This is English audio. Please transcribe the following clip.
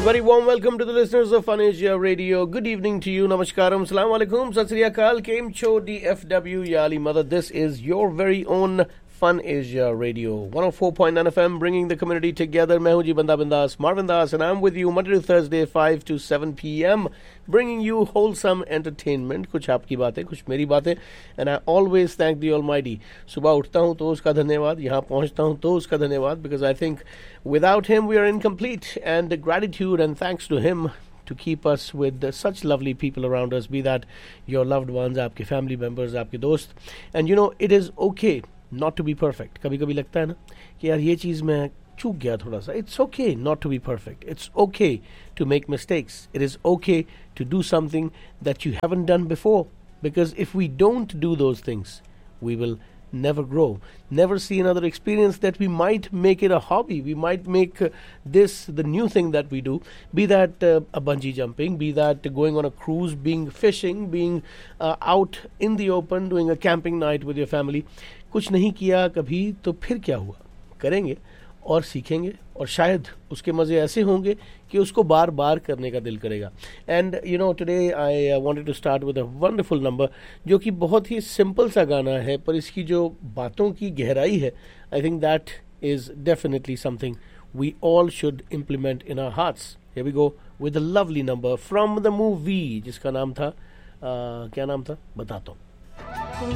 very warm welcome to the listeners of Fun Asia Radio. Good evening to you. Namaskaram. Assalamu alaikum. Sat Sri Akal. Kem Cho DFW Yali Mother. This is your very own Fun Asia Radio. 104.9 FM bringing the community together. मैं हूं जी बंदा बिंदास Marvin Das and I'm with you Monday to Thursday 5 to 7 p.m. bringing you wholesome entertainment. कुछ आपकी बातें, कुछ मेरी बातें. And I always thank the Almighty. सुबह उठता हूं तो उसका धन्यवाद, यहाँ पहुंचता हूं तो उसका धन्यवाद, because I think without him we are incomplete, and gratitude and thanks to him to keep us with such lovely people around us, be that your loved ones, आपके family members, आपके दोस्त. And you know, it is okay not to be perfect. कभी कभी लगता है ना कि यार ये चीज़ मैं चूक गया थोड़ा सा. It's okay not to be perfect. It's okay to make mistakes. It is okay to do something that you haven't done before, because if we don't do those things, we will never grow, never see another experience that we might make it a hobby. We might make this the new thing that we do, be that a bungee jumping, be that going on a cruise, being fishing, being out in the open, doing a camping night with your family. कुछ नहीं किया कभी तो फिर क्या हुआ, करेंगे और सीखेंगे, और शायद उसके मज़े ऐसे होंगे कि उसको बार बार करने का दिल करेगा. And you know, today I wanted to start with a wonderful number, जो कि बहुत ही सिंपल सा गाना है, पर इसकी जो बातों की गहराई है, I think that is definitely something we all should implement in our hearts. Here we go with a lovely number from the movie जिसका नाम था क्या नाम था बताता हूँ.